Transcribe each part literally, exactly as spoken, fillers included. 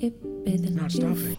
It's not stopping.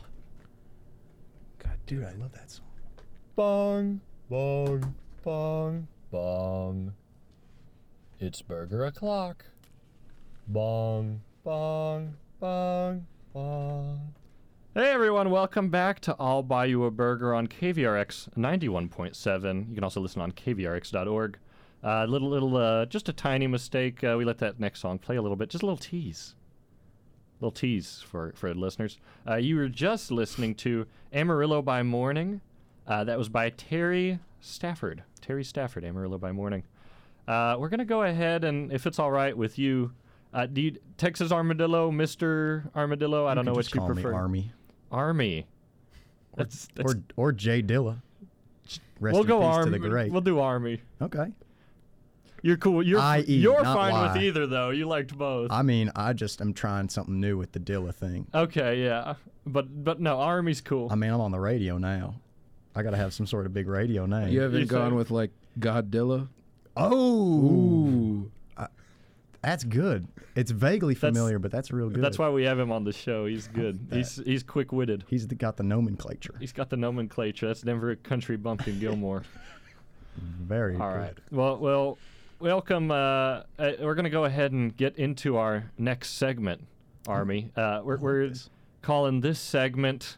God, dude, I love that song. Bong, bong, bong, bong. It's burger o'clock. Bong, bong, bong, bong. Hey everyone, welcome back to I'll Buy You a Burger on K V R X ninety-one point seven. You can also listen on K V R X dot org. Uh, little, little, uh, just a tiny mistake. Uh, we let that next song play a little bit. Just a little tease. Little tease for, for listeners. Uh, you were just listening to Amarillo by Morning. Uh, that was by Terry Stafford. Terry Stafford, Amarillo by Morning. Uh, we're going to go ahead and, if it's all right with you, uh, do you, Texas Armadillo, Mister Armadillo? I You don't know can what just you call prefer. Me Army. Army. That's, that's, or or Jay Dilla. Rest we'll in go peace Army. to the great. We'll do Army. Okay. You're cool. You're I E, you're not fine Y. with either, though. You liked both. I mean, I just am trying something new with the Dilla thing. Okay, yeah, but but no, Army's cool. I mean, I'm on the radio now. I gotta have some sort of big radio name. You haven't You gone think? with like Godzilla? Oh, Ooh. that's good. It's vaguely That's- familiar, but that's real good. That's why we have him on the show. He's good. that. He's he's quick-witted. He's the, got the nomenclature. He's got the nomenclature. That's Denver Country Bumpkin Gilmore. Very All good. right. Well, well, welcome. Uh, uh, we're gonna go ahead and get into our next segment, Army. Uh, we're we're this. calling this segment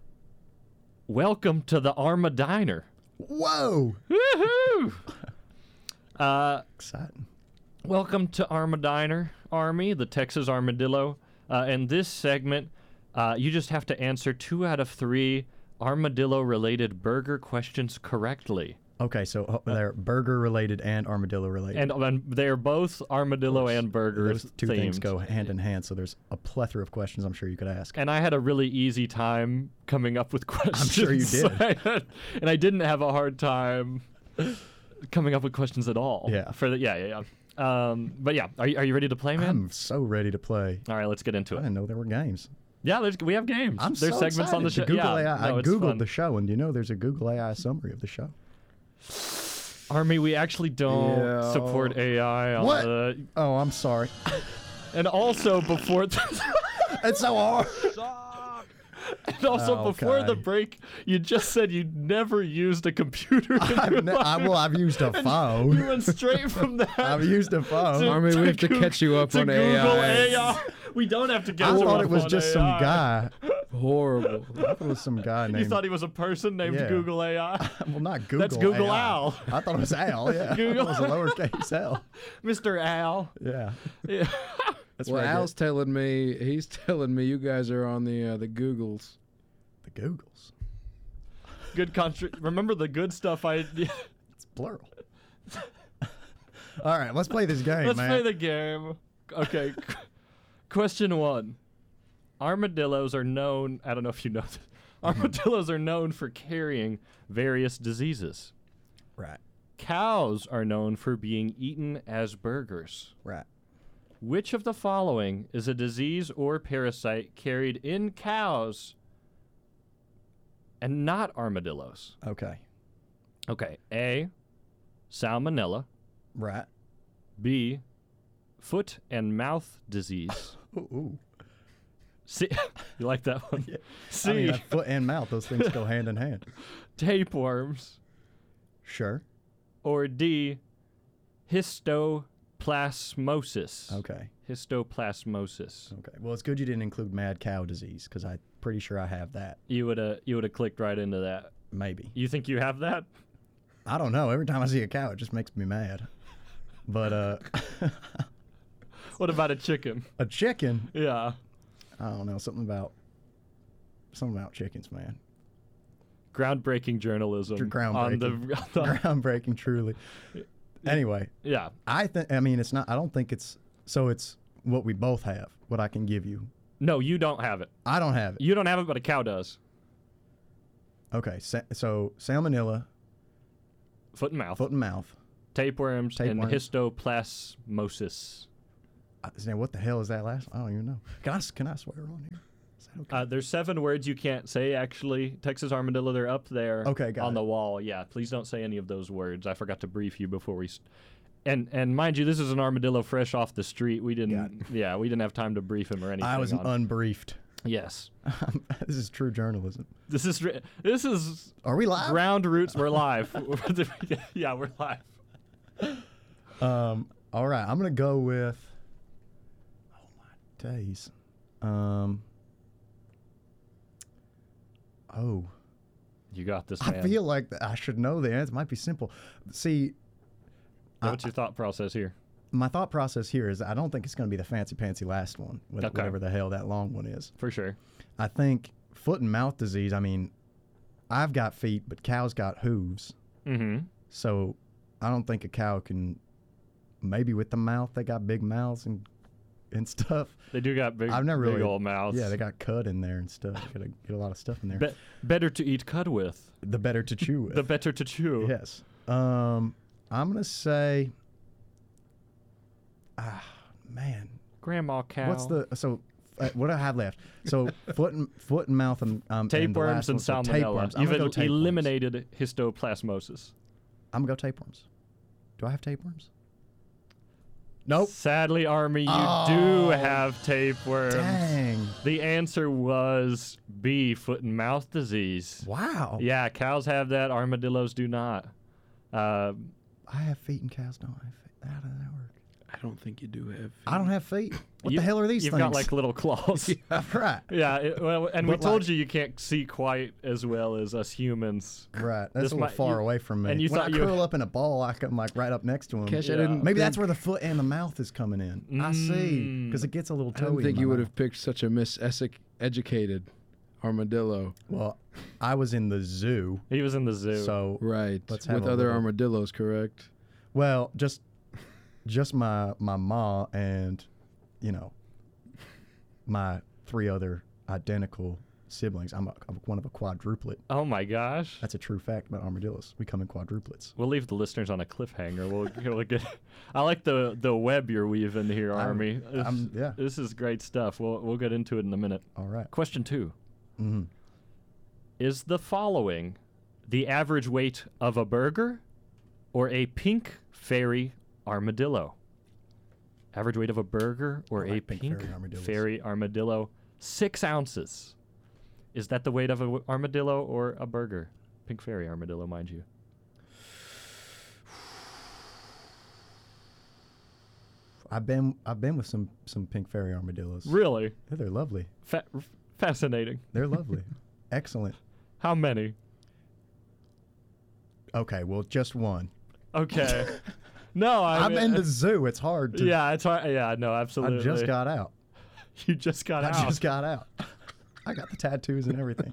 "Welcome to the Arma Diner." Whoa! Woohoo! uh, Exciting. Welcome to Arma Diner, Army, the Texas Armadillo. Uh, in this segment, uh, you just have to answer two out of three armadillo-related burger questions correctly. Okay, so uh, they're burger related and armadillo related. And, and they're both armadillo and burger Those two things themed. go hand in hand, so there's a plethora of questions I'm sure you could ask. And I had a really easy time coming up with questions. sure you did. And I didn't have a hard time coming up with questions at all. Yeah. For the, yeah, yeah, yeah. Um, but yeah, are you, are you ready to play, man? I'm so ready to play. All right, let's get I into it. didn't know there were games. Yeah, there's, we have games. I'm there's so segments excited. on the show. Google yeah, A I. no, I it's googled fun. the show, and you know there's a Google A I summary of the show. Army, we actually don't Yeah. support A I on What? the. Oh, I'm sorry. And also before. It's so hard. And also, Oh, before the okay. break, you just said you never used a computer. In I've your ne- I, life. well, I've used a You phone. went straight from that. I've used a phone. to- Army, we have to Goog- catch you up to on Google A I. A I. We don't have to get I you thought up it was on just A some I. guy. Horrible. I thought it was some guy named. You thought he was a person named Yeah. Google A I? well, not Google. That's Google A I. Al. I thought it was Al. Yeah. Google- It was a lowercase L. Mister Al. Yeah. Yeah. That's Well, where I Al's get telling me, he's telling me you guys are on the uh, the Googles. the Googles. Good country. Remember the good stuff I. It's plural. All right, let's play this game, Let's man. play the game. Okay. Question one. Armadillos are known. I don't know if you know this. Armadillos are known for carrying various diseases. Right. Cows are known for being eaten as burgers. Right. Which of the following is a disease or parasite carried in cows and not armadillos? Okay. Okay. A. Salmonella. Right. B. Foot and mouth disease. Ooh. ooh. C. You like that one? Yeah. C. I mean, that foot and mouth, those things go hand in hand. Tapeworms. Sure. Or D. Histoplasmosis. Okay. Histoplasmosis. Okay. Well, it's good you didn't include mad cow disease because I'm pretty sure I have that. You would have you would have clicked right into that. Maybe. You think you have that? I don't know. Every time I see a cow, it just makes me mad. But uh, What about a chicken? a chicken, Yeah. I don't know. Something about something about chickens, man. Groundbreaking journalism. Groundbreaking. On the, on the- Groundbreaking, truly. Anyway, yeah. I think. I mean, it's not. I don't think it's. So it's what we both have. What I can give you. No, you don't have it. I don't have it. You don't have it, but a cow does. Okay. Sa- so salmonella, Foot and mouth. foot and mouth. Tapeworms, and Tapeworms. histoplasmosis. I, now, what the hell is that last? I don't even know. Can I? Can I swear on here? Is that okay? Uh, there's seven words you can't say, actually. Texas Armadillo, they're up there Okay, got on it. the wall. Yeah, please don't say any of those words. I forgot to brief you before we... St- and and mind you, this is an armadillo fresh off the street. We Got didn't... Yeah, we didn't have time to brief him or anything. I was on- unbriefed. Yes. This is true journalism. This is re- this is Are we live? ground roots. We're live. Yeah, we're live. Um, all right, I'm gonna go with. Oh my days. Um. Oh, You got this, I man. feel like th- I should know the answer. It might be simple. See, I- What's your thought process here? my thought process here is I don't think it's gonna be the fancy pantsy last one, wh- Okay. whatever the hell that long one is. For sure. I think foot and mouth disease. I mean, I've got feet, but cows got hooves, Mm-hmm. so I don't think a cow can. Maybe with the mouth, they got big mouths and and stuff. They do got big, I've never big really- old mouths. Yeah, they got cud in there and stuff. Got to get a lot of stuff in there. Be- better to eat cud with. The better to chew with. The better to chew. Yes. Um, I'm gonna say. Ah, man. Grandma cow. What's the so? Uh, what do I have left? So foot and foot and mouth and um, and the tapeworms last and one, so salmonella? tapeworms. I'm You've gonna go el- tapeworms. eliminated histoplasmosis. I'm gonna go tapeworms. Do I have tapeworms? Nope. Sadly, Army, you Oh. do have tapeworms. Dang. The answer was B, foot and mouth disease. Wow. Yeah, cows have that. Armadillos do not. Uh, I have feet and cows don't have feet. How does that work? I don't think you do have. I don't have feet. What you- the hell are these You've things? got like little claws. right. Yeah, it- well, and we But, told like- you you can't see quite as well as us humans. Right. That's This a little might- far you- away from me. and you when thought I you- curl up in a ball, I come like right up next to him. Cash, Yeah. I didn't. Maybe think, that's where the foot and the mouth is coming in. I see. Because it gets a little I toey. didn't think in you my would mouth. have picked such a miseducated armadillo. Well, I was in the zoo, He was in the zoo. Oh. so Right. Let's have With a other little- armadillos, correct? well, just just my my ma and you know my three other identical siblings. I'm, a, I'm one of a quadruplet. oh my gosh. That's a true fact about armadillos. We come in quadruplets. We'll leave the listeners on a cliffhanger. We'll, we'll get. I like the the web you're weaving here, I'm- Army. This, I'm- yeah. this is great stuff. We'll we'll get into it in a minute. All right. Question two: Mm-hmm. Is the following the average weight of a burger or a pink fairy armadillo? Average weight of a burger or I a like pink pink fairy armadillos. fairy armadillo, six ounces. Is that the weight of an armadillo or a burger? Pink fairy armadillo, mind you. I've been I've been with some some pink fairy armadillos. Really? Yeah, they're lovely. Fa- fascinating. They're lovely. Excellent. How many? Okay, well, just one. Okay. No, I I'm mean, in the zoo. It's hard to. Yeah, it's hard. Yeah, no, absolutely. I just got out. You just got I out. just got out. I got the tattoos and everything.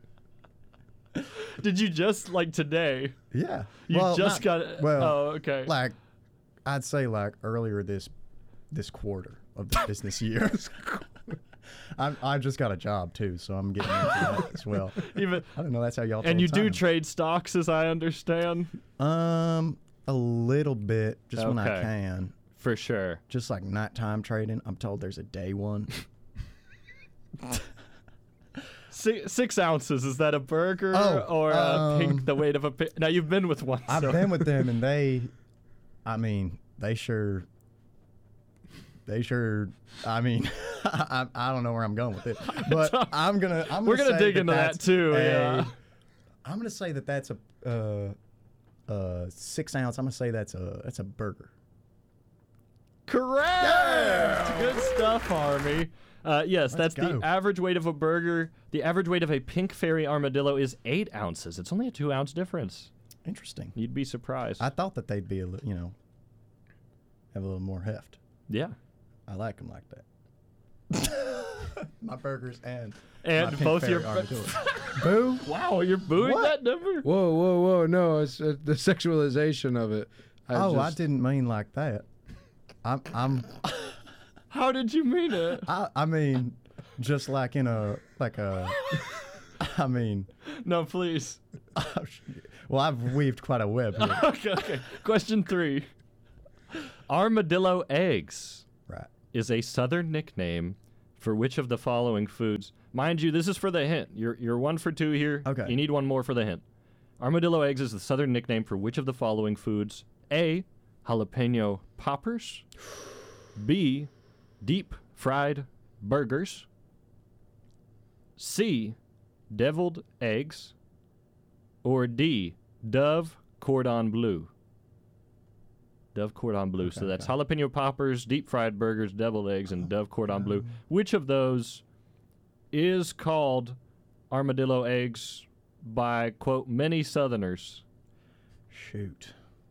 Did you just like today? Yeah. You well, just not- got. Well, oh, okay. like, I'd say like earlier this this quarter of the business year. I'm, I just got a job too, so I'm getting into that as well. Even I don't know. That's how y'all. and told you do time. trade stocks, as I understand. Um, a little bit, just when I Okay. can. For sure. Just like nighttime trading. I'm told there's a day one. Six, six ounces. Is that a burger Oh, or a um, pink? The weight of a pink. Now you've been with one. I've so- been with them, and they, I mean, they sure, they sure. I mean, I, I don't know where I'm going with it, but I'm gonna. I'm We're gonna, gonna say dig that into that that's too, a- yeah. I'm gonna say that that's a uh, uh, six ounce. I'm gonna say that's a that's a burger. Correct. Good stuff, Army. Uh, yes, Let's that's the go. average weight of a burger. The average weight of a pink fairy armadillo is eight ounces. It's only a two ounce difference. Interesting. You'd be surprised. I thought that they'd be a little, you know, have a little more heft. yeah. I like them like that. My burgers and And my pink both fairy your. armadillos. Boo. Wow, you're booing What? that number? Whoa, whoa, whoa! No, it's uh, the sexualization of it. I oh, I just- didn't mean like that. I'm, I'm, How did you mean it? I, I mean, just like in a, like a, I mean, No, please. well, I've weaved quite a web here. okay, okay. Question three. Armadillo eggs Right. is a southern nickname for which of the following foods? Mind you, this is for the hint. You're you're one for two here. Okay. You need one more for the hint. Armadillo eggs is the southern nickname for which of the following foods? A. Jalapeno poppers. B. Deep fried burgers. C, deviled eggs, or D, Dove cordon bleu? Dove cordon bleu. Okay, So that's okay. jalapeno poppers, deep fried burgers, deviled eggs, and Dove cordon bleu. Um, Which of those is called armadillo eggs by, quote, many Southerners? Shoot.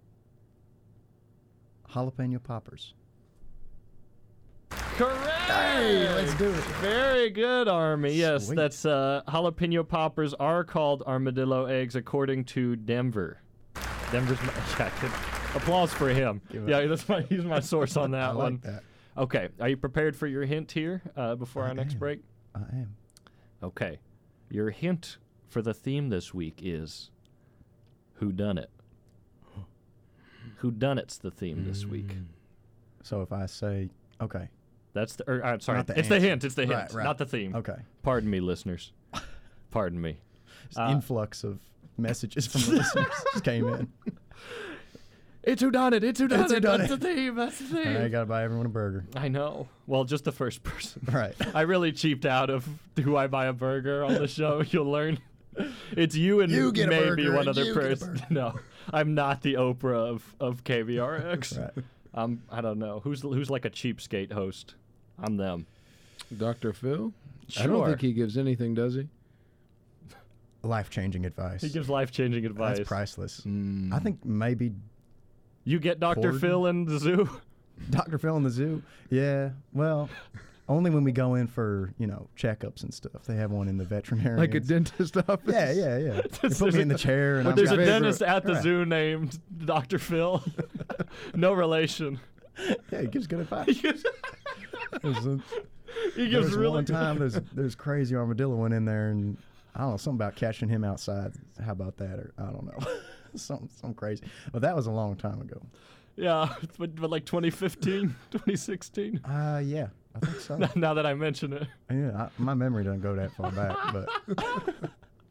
Jalapeno poppers. Correct! Hey, let's do it. Very good, Army. Yes, Sweet. that's uh, jalapeno poppers are called armadillo eggs according to Denver. Denver's my, yeah, good. Applause for him. Give it Yeah, up. that's my he's my source on that I one. like that. Okay, are you prepared for your hint here uh, before I our next am. break? I am. Okay, your hint for the theme this week is Who Done It. Who Done It's the theme this week. So if I say, okay, That's the. Or, uh, sorry, Not the it's the answer. hint. It's the hint, Right, right. not the theme. okay. Pardon me, listeners. Pardon me. This Uh, influx of messages from the listeners just came in. It's who done it. It's who done It's it. whodunit. That's the theme. That's the theme. I gotta buy everyone a burger. I know. Well, just the first person. Right. I really cheaped out of who I buy a burger on the show. You'll learn. It's you and You get a maybe burger one and other you get a person. burger. No, I'm not the Oprah of, of K V R X. Right. Um, I don't know who's who's like a cheapskate host. I'm them. Doctor Phil? I Sure. don't think he gives anything, does he? Life changing advice. He gives life changing advice. That's priceless. Mm. I think maybe You get Doctor Cord? Phil in the zoo. Doctor Phil in the zoo. Yeah. Well, only when we go in for, you know, checkups and stuff. They have one in the veterinarian. Like a dentist office? Yeah, yeah, yeah. They There's put me in a- the chair and But I'm there's a got- dentist at the Right. zoo named Doctor Phil. No relation. Yeah, he gives good advice. he gives, There's, a, he there gives was really one good time there's there's crazy armadillo went in there and I don't know, something about catching him outside. How about that? Or I don't know. something something crazy. But that was a long time ago. Yeah, but, but like twenty fifteen, twenty sixteen. Uh yeah, I think so. Now that I mention it. Yeah, I, my memory doesn't go that far back, but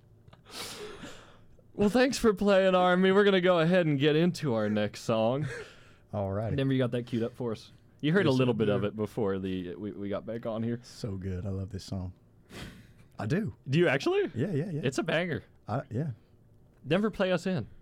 Well, thanks for playing, Army. We're going to go ahead and get into our next song. all right. Remember, you got that queued up for us. You heard Yes, a little I bit of do. it before the we, we got back on here. So good. I love this song. I do. Do you actually? Yeah, yeah, yeah. It's a banger. I, yeah. Denver, play us in.